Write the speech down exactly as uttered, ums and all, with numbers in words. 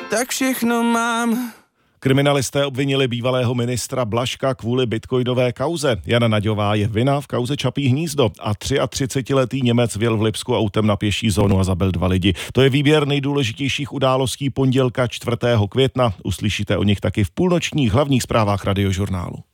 tak všechno mám. Kriminalisté obvinili bývalého ministra Blažka kvůli bitcoinové kauze. Jana Naďová je vinna v kauze Čapí hnízdo a třiatřicetiletý Němec vjel v Lipsku autem na pěší zónu a zabil dva lidi. To je výběr nejdůležitějších událostí pondělka čtvrtého května. Uslyšíte o nich taky v půlnočních hlavních zprávách Radiožurnálu.